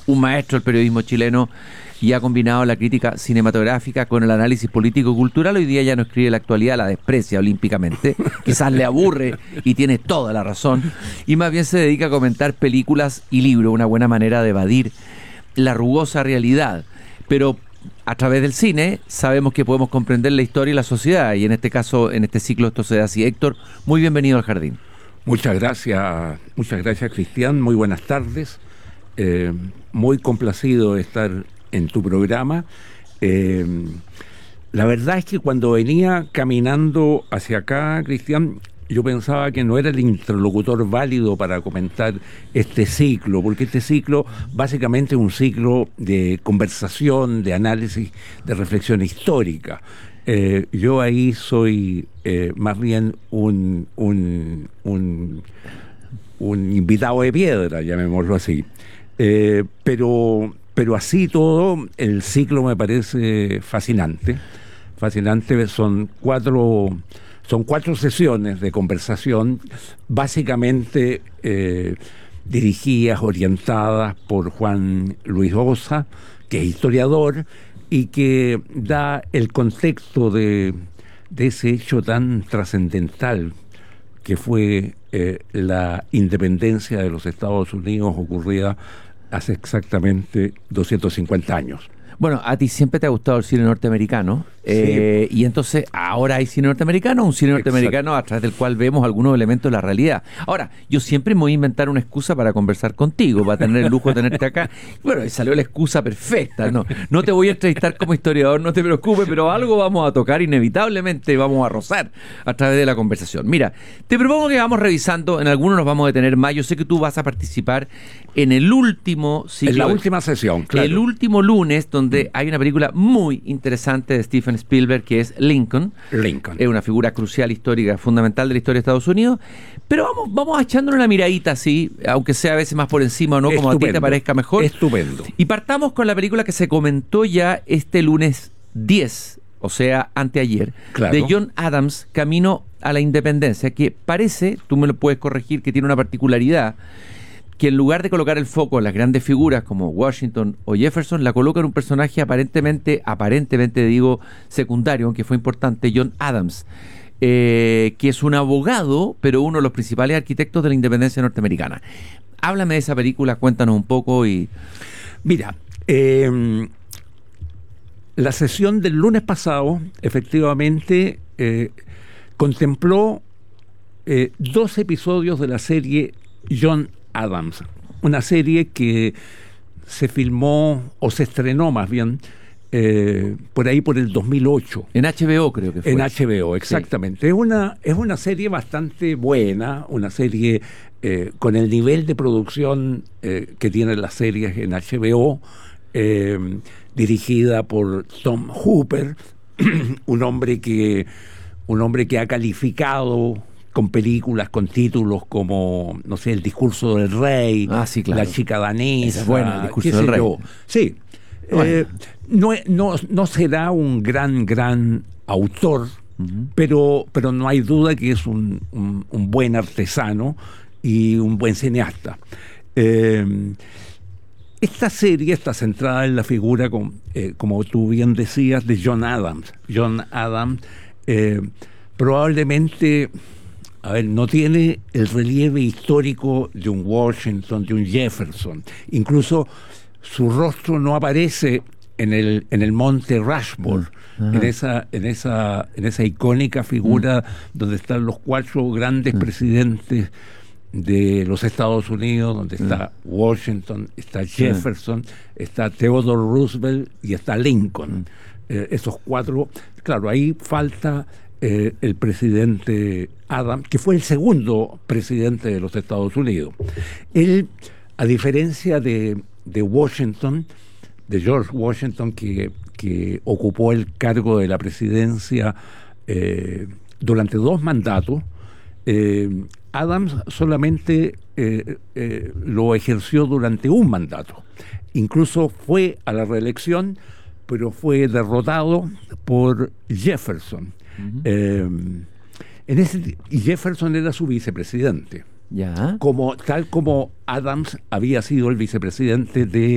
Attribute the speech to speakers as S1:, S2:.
S1: un maestro del periodismo chileno y ha combinado la crítica cinematográfica con el análisis político-cultural. Hoy día ya no escribe la actualidad, la desprecia olímpicamente, quizás le aburre y tiene toda la razón, y más bien se dedica a comentar películas y libros, una buena manera de evadir la rugosa realidad. Pero a través del cine sabemos que podemos comprender la historia y la sociedad, y en este caso, en este ciclo, esto se da así. Héctor, muy bienvenido al Jardín.
S2: Muchas gracias, Cristian, muy buenas tardes. Muy complacido de estar en tu programa. La verdad es que cuando venía caminando hacia acá, Cristian, yo pensaba que no era el interlocutor válido para comentar este ciclo, porque este ciclo básicamente es un ciclo de conversación, de análisis, de reflexión histórica. Yo ahí soy más bien un invitado de piedra, llamémoslo así. Pero así todo, el ciclo me parece fascinante. Son cuatro sesiones de conversación, básicamente dirigidas, orientadas por Juan Luis Ossa, que es historiador y que da el contexto de ese hecho tan trascendental que fue la independencia de los Estados Unidos, ocurrida hace exactamente 250 años.
S1: Bueno, a ti siempre te ha gustado el cine norteamericano,
S2: sí.
S1: Y entonces ahora hay cine norteamericano, un cine norteamericano a través del cual vemos algunos elementos de la realidad. Ahora, yo siempre me voy a inventar una excusa para conversar contigo, para tener el lujo de tenerte acá. Bueno, salió la excusa perfecta, no te voy a entrevistar como historiador, no te preocupes, pero algo vamos a tocar inevitablemente, vamos a rozar a través de la conversación. Mira, te propongo que vamos revisando, en algunos nos vamos a detener más. Yo sé que tú vas a participar en el último ciclo,
S2: en la última sesión, claro.
S1: El último lunes, donde hay una película muy interesante de Stephen Spielberg, que es Lincoln. Es una figura crucial, histórica, fundamental de la historia de Estados Unidos. Pero vamos echándole una miradita así, aunque sea a veces más por encima o no, como a ti te parezca mejor.
S2: Estupendo.
S1: Y partamos con la película que se comentó ya este lunes 10, o sea, anteayer,
S2: claro,
S1: de John Adams, Camino a la Independencia, que parece, tú me lo puedes corregir, que tiene una particularidad, que en lugar de colocar el foco en las grandes figuras como Washington o Jefferson, la coloca en un personaje aparentemente digo, secundario, aunque fue importante, John Adams, que es un abogado, pero uno de los principales arquitectos de la independencia norteamericana. Háblame de esa película, cuéntanos un poco.
S2: Mira, la sesión del lunes pasado, efectivamente, contempló 2 episodios de la serie John Adams, una serie que se filmó, o se estrenó más bien, por ahí por el 2008.
S1: En HBO creo que fue.
S2: En HBO, exactamente. Sí. Es una serie bastante buena, una serie con el nivel de producción que tienen las series en HBO, dirigida por Tom Hooper, un hombre que ha calificado con películas, con títulos como, no sé, El discurso del rey,
S1: sí, claro,
S2: La chica danesa.
S1: Es bueno, El discurso del rey.
S2: Sí. Bueno. No será un gran autor, pero no hay duda que es un buen artesano y un buen cineasta. Esta serie está centrada en la figura, como tú bien decías, de John Adams. John Adams probablemente, no tiene el relieve histórico de un Washington, de un Jefferson. Incluso su rostro no aparece en el monte Rushmore, en esa icónica figura donde están los 4 grandes presidentes de los Estados Unidos, donde está Washington, está Jefferson, está Theodore Roosevelt y está Lincoln. Esos 4, claro, ahí falta el presidente Adams, que fue el segundo presidente de los Estados Unidos. Él, a diferencia de Washington, de George Washington, que ocupó el cargo de la presidencia durante 2 mandatos, Adams solamente lo ejerció durante 1 mandato. Incluso fue a la reelección, pero fue derrotado por Jefferson. Y Jefferson era su vicepresidente.
S1: Ya.
S2: Tal como Adams había sido el vicepresidente de